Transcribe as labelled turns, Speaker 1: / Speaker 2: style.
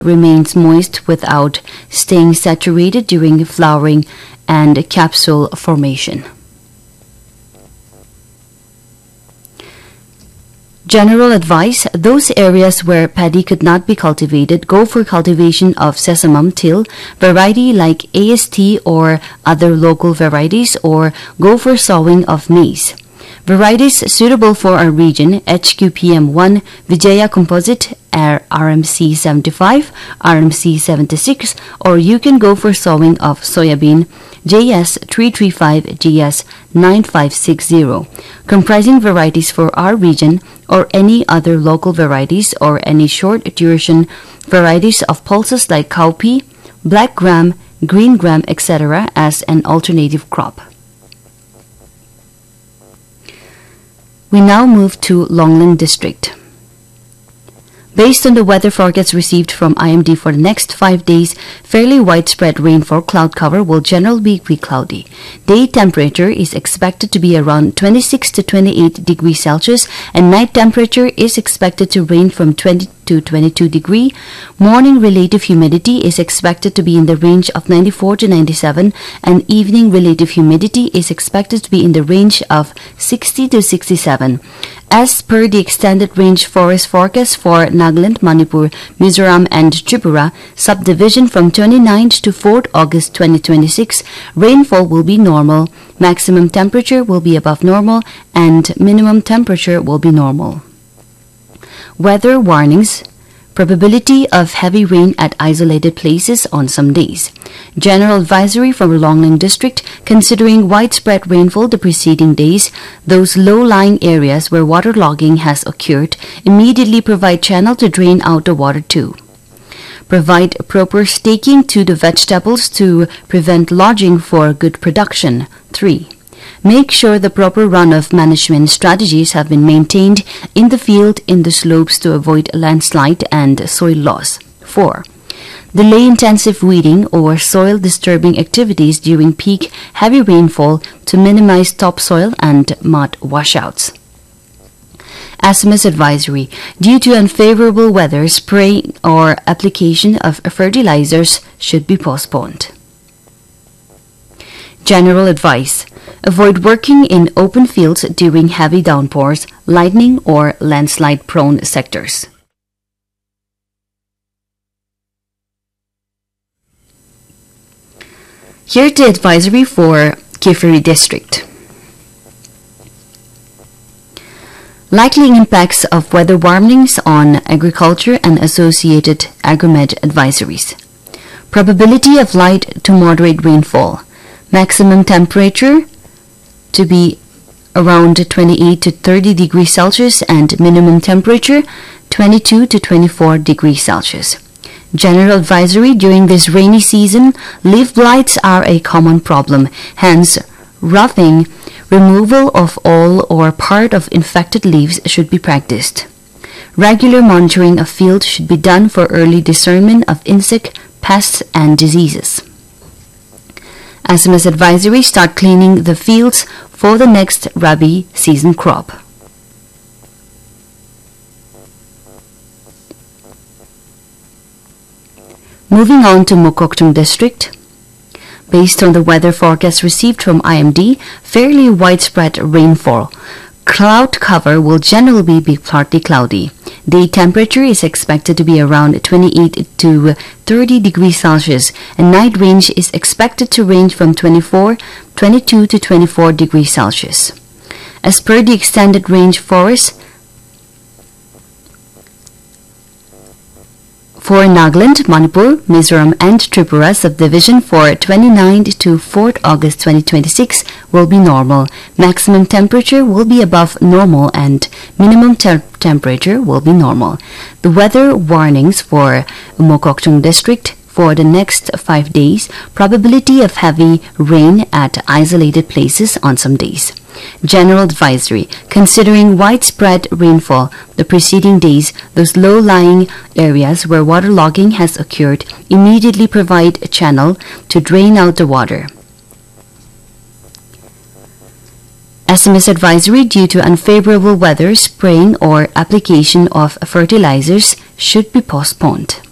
Speaker 1: remains moist without staying saturated during flowering and capsule formation. General advice: those areas where paddy could not be cultivated, go for cultivation of sesamum till variety like AST or other local varieties, or go for sowing of maize. Varieties suitable for our region: HQPM1, Vijaya Composite, RMC 75, RMC 76, or you can go for sowing of soybean JS 335, JS 9560. Comprising varieties for our region or any other local varieties or any short duration varieties of pulses like cowpea, black gram, green gram, etc. as an alternative crop. We now move to Longling District. Based on the weather forecast received from IMD for the next 5 days, fairly widespread rainfall, cloud cover will generally be cloudy. Day temperature is expected to be around 26 to 28 degrees Celsius, and night temperature is expected to range from 20 to 22 degrees. Morning relative humidity is expected to be in the range of 94 to 97, and evening relative humidity is expected to be in the range of 60 to 67. As per the extended range forest forecast for Nagaland, Manipur, Mizoram, and Tripura subdivision from 29th to 4th August 2026, rainfall will be normal, maximum temperature will be above normal, and minimum temperature will be normal. Weather warnings: probability of heavy rain at isolated places on some days. General advisory from Longling District: considering widespread rainfall the preceding days, those low-lying areas where waterlogging has occurred, immediately provide channel to drain out the water to. Provide proper staking to the vegetables to prevent lodging for good production. 3. Make sure the proper runoff management strategies have been maintained in the field in the slopes to avoid landslide and soil loss. 4. Delay intensive weeding or soil disturbing activities during peak heavy rainfall to minimize topsoil and mud washouts. SMS advisory: due to unfavorable weather, spraying or application of fertilizers should be postponed. General advice: avoid working in open fields during heavy downpours, lightning, or landslide-prone sectors. Here's the advisory for Kifiri District. Likely impacts of weather warnings on agriculture and associated agri-med advisories. Probability of light to moderate rainfall. Maximum temperature to be around 28 to 30 degrees Celsius and minimum temperature 22 to 24 degrees Celsius. General advisory: during this rainy season, leaf blights are a common problem. Hence, roughing, removal of all or part of infected leaves should be practiced. Regular monitoring of field should be done for early discernment of insect, pests, and diseases. SMS advisory: start cleaning the fields for the next Rabi season crop. Moving on to Mokokchung District. Based on the weather forecast received from IMD, fairly widespread rainfall. Cloud cover will generally be partly cloudy. Day temperature is expected to be around 28 to 30 degrees Celsius, and night range is expected to range from 22 to 24 degrees Celsius. As per the extended range forest for Nagaland, Manipur, Mizoram, and Tripura subdivision for 29th to 4th August 2026 will be normal. Maximum temperature will be above normal and minimum temperature will be normal. The weather warnings for Mokokchung District for the next 5 days: probability of heavy rain at isolated places on some days. General advisory: considering widespread rainfall the preceding days, those low-lying areas where waterlogging has occurred, immediately provide a channel to drain out the water. SMS advisory: due to unfavorable weather, spraying or application of fertilizers should be postponed.